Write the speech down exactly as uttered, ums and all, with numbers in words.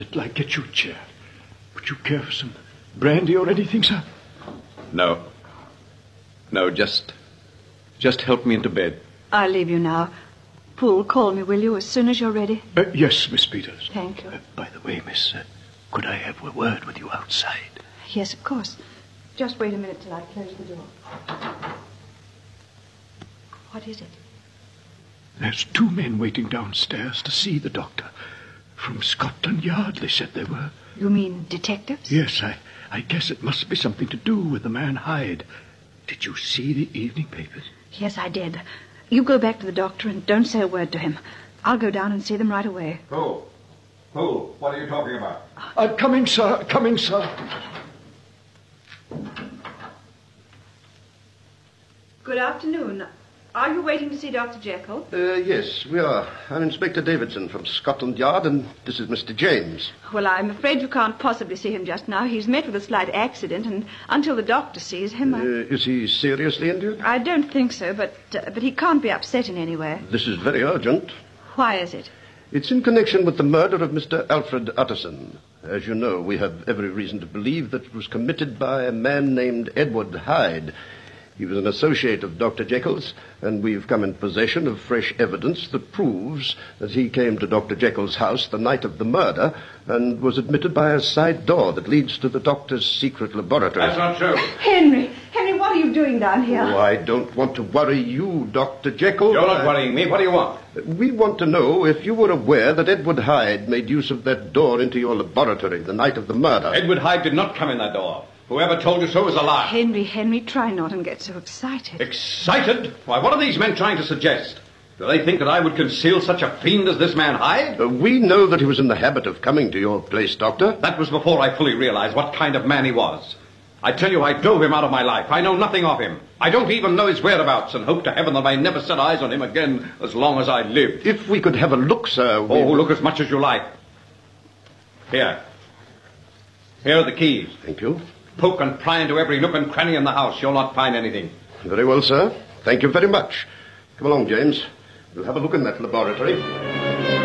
I'd like get you a chair. Would you care for some brandy or anything, sir? No. No, just... just help me into bed. I'll leave you now. Poole, call me, will you, as soon as you're ready? Uh, yes, Miss Peters. Thank you. Uh, by the way, miss, uh, could I have a word with you outside? Yes, of course. Just wait a minute till I close the door. What is it? There's two men waiting downstairs to see the doctor. From Scotland Yard, they said they were. You mean detectives? Yes, I, I guess it must be something to do with the man Hyde. Did you see the evening papers? Yes, I did. You go back to the doctor and don't say a word to him. I'll go down and see them right away. Who? Who? What are you talking about? Uh, coming, sir. Coming, sir. Good afternoon. Are you waiting to see Doctor Jekyll? Uh, yes, we are. I'm Inspector Davidson from Scotland Yard, and this is Mister James. Well, I'm afraid you can't possibly see him just now. He's met with a slight accident, and until the doctor sees him... Uh, I... is he seriously injured? I don't think so, but uh, but he can't be upset in any way. This is very urgent. Why is it? It's in connection with the murder of Mister Alfred Utterson. As you know, we have every reason to believe that it was committed by a man named Edward Hyde. He was an associate of Doctor Jekyll's, and we've come in possession of fresh evidence that proves that he came to Doctor Jekyll's house the night of the murder and was admitted by a side door that leads to the doctor's secret laboratory. That's not true. Henry! Henry, what are you doing down here? Oh, I don't want to worry you, Doctor Jekyll. You're not worrying me. What do you want? We want to know if you were aware that Edward Hyde made use of that door into your laboratory the night of the murder. Edward Hyde did not come in that door. Whoever told you so is a liar. Henry, Henry, try not and get so excited. Excited? Why, what are these men trying to suggest? Do they think that I would conceal such a fiend as this man Hyde? Uh, we know that he was in the habit of coming to your place, Doctor. That was before I fully realized what kind of man he was. I tell you, I drove him out of my life. I know nothing of him. I don't even know his whereabouts, and hope to heaven that I never set eyes on him again as long as I live. If we could have a look, sir... We... Oh, look as much as you like. Here. Here are the keys. Thank you. Poke and pry into every nook and cranny in the house. You'll not find anything. Very well, sir. Thank you very much. Come along, James. We'll have a look in that laboratory.